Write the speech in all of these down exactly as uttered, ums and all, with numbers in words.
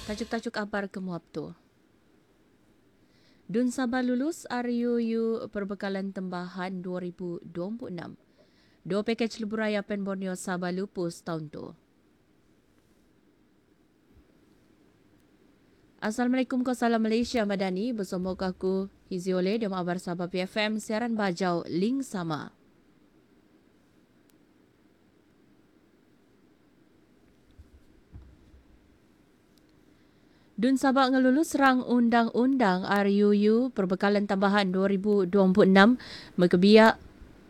Tajuk-tajuk kabar kemuap tu. Dun Sabah lulus R U U Perbekalan Tambahan dua ribu dua puluh enam. Dua pakej lebuh raya Pen Borneo Sabah lupus tahun tu. Assalamualaikum, kau salam Malaysia Madani. Bersama aku Hiziole di Mabar Sabah P F M siaran bajau link sama. Dun Sabah ngelulus rang undang-undang R U U Perbekalan Tambahan dua ribu dua puluh enam berkebiak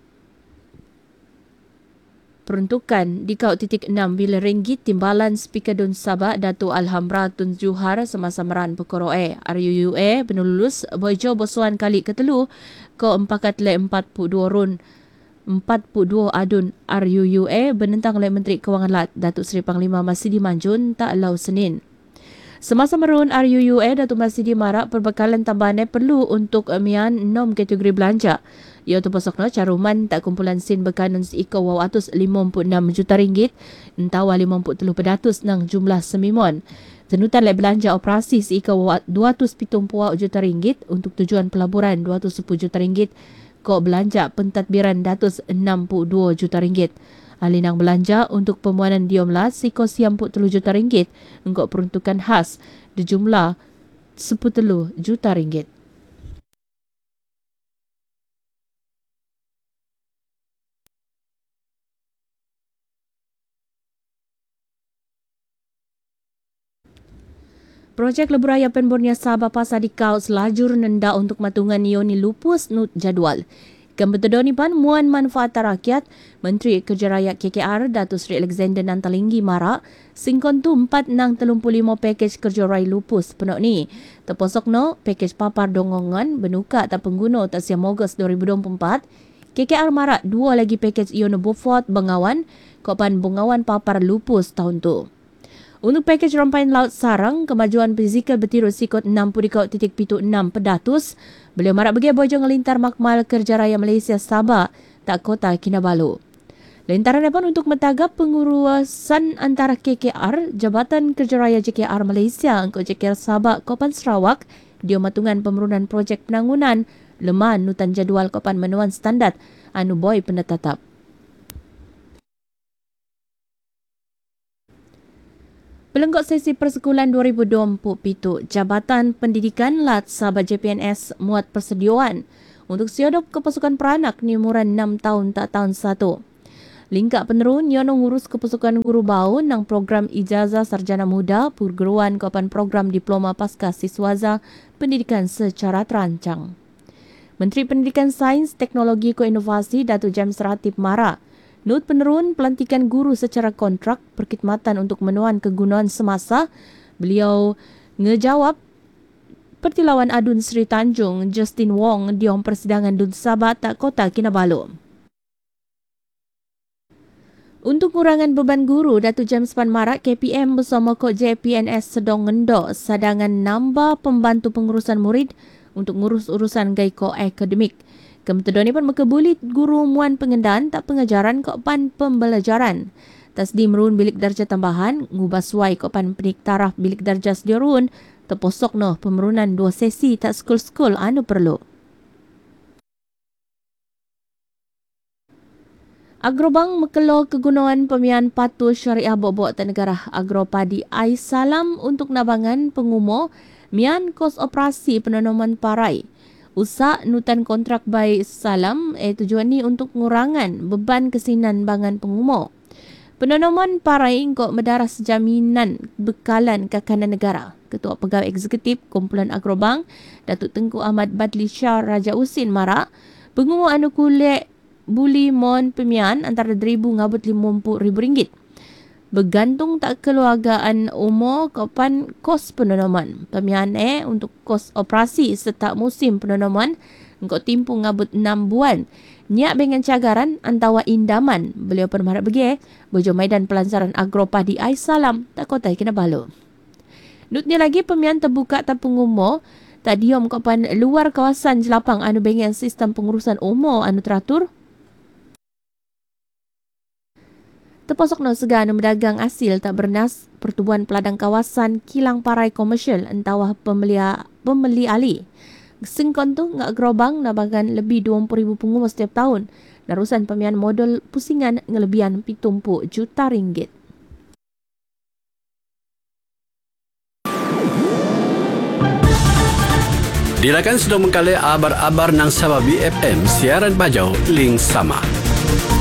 peruntukan di kau titik enam bilion ringgit timbalan Speaker Dun Sabah Datuk Alhamra Tun Juhar semasa meran perkara e. R U U E penulus bojo bosuan kali ketelu ko empat le empat puluh dua run empat puluh dua adun R U U E benentang oleh Menteri Kewangan Lat Datuk Seri Panglima Masidi Manjun tak lau Senin. Semasa merun R U U E Datuk Masidi marak perbekalan tambahan perlu untuk mian enam kategori belanja. Ia terpasokno caruman tak kumpulan sin bekanan seika dua ratus lima puluh enam juta ringgit entawa lima puluh tiga peratus nang jumlah semimon. Tenutan le belanja operasi seika dua ratus tujuh puluh juta ringgit untuk tujuan pelaburan dua ratus sepuluh juta ringgit. Kok belanja pentadbiran seratus enam puluh dua juta ringgit. Alinang belanja untuk pemuanan diomla siko siam puluh tiga juta ringgit untuk peruntukan khas dijumlah sepuluh juta ringgit. Projek lebuh raya Pen Borneo Sabah Pasar Dikau selajur nenda untuk matungan Yoni lupus nut jadual. Kembetedoni pan muan manfaat rakyat, Menteri Kerja Rakyat K K R Datuk Seri Alexander Nantalinggi marak singkon tu empat nang telung puluh lima pakej kerja raya lupus penok ni. Terposok no pakej papar dongongan benuka tak pengguna tak siam Ogos dua ribu dua puluh empat. K K R marak dua lagi pakej Yono Beaufort Bengawan, kopan Bengawan papar lupus tahun tu. Untuk pakej rompain laut sarang, kemajuan fizikal bertirut sikot enam puluh titik enam peratus. Beliau marak bagi bojo ngelintar makmal Kerja Raya Malaysia Sabah tak Kota Kinabalu. Lintaran depan untuk metagap pengurusan antara K K R, Jabatan Kerja Raya J K R Malaysia untuk J K R Sabah Kopan Sarawak, dia matungan pemerunan projek penangunan leman nutan jadual Kopan menuan standard anu boy pendatap. Pelenggok sesi persekulan dua ribu dua puluh tujuh, Jabatan Pendidikan Lat Sabah J P N S muat persediaan untuk siodop kepasukan peranak ni umuran enam tahun tak tahun satu. Lingkap penerun yono ngurus kepasukan guru bau nang program ijazah sarjana muda perguruan kopan program diploma pasca siswaza pendidikan secara terancang. Menteri Pendidikan Sains, Teknologi dan Inovasi Datuk James Ratib marak Nut penerun pelantikan guru secara kontrak perkhidmatan untuk menuan kegunaan semasa. Beliau ngejawab pertilauan adun Sri Tanjung Justin Wong di persidangan Dun Sabah tak Kota Kinabalu. Untuk kurangan beban guru, Datuk James Pan marak K P M bersama Kod J P N S sedang ngendok sadangan nambah pembantu pengurusan murid untuk ngurus urusan gaiko akademik. Kementedoni pun mekebuli guru muan pengendaan tak pengajaran kopan pembelajaran. Tasdi merun bilik darjah tambahan, ngubah suai kopan penik taraf bilik darjah sediorun, terposok noh pemerunan dua sesi tak skul-skul anu perlu. Agrobank mekelo kegunaan pemian patuh syariah bobok tak negara Agropadi Ais Salam untuk nabangan pengumo mian kos operasi penanaman parai. Usak nutan kontrak by Salam eh tujuan ni untuk ngurangan beban kesinan bangan pengumo. Penanaman parai kok medaras jaminan bekalan kekanan negara. Ketua Pegawai Eksekutif Kumpulan Agrobank, Datuk Tengku Ahmad Badli Shah Raja Usin marak, pengumo anu kulik buli mon pemian antara seribu ngabut lima puluh ribu ringgit. Bergantung tak keluargaan umur kopan kos penanaman. Pemian eh untuk kos operasi serta musim penanaman engkau timpu ngabut enam bulan. Nyak dengan cagaran antawa indaman. Beliau permarat bagi bojo Maidan Pelancaran Agropadi Ais Salam tak Kota Kinabalu. Nutnya lagi pemian terbuka tak pengumur tak diom kopan luar kawasan jelapang anu bengen sistem pengurusan umur anu teratur. Terpasok no segan berdagang asil tak bernas pertubuhan peladang kawasan kilang parai komersial entawah pembeli pembeli alih. Singkon tu ngak gerobang nabagan lebih dua puluh ribu pengumus setiap tahun. Darusan pemian modal pusingan ngelebihan pitumpu juta ringgit. Dirakan sudah mengkali abar-abar nang Sabah B F M siaran bajau link sama.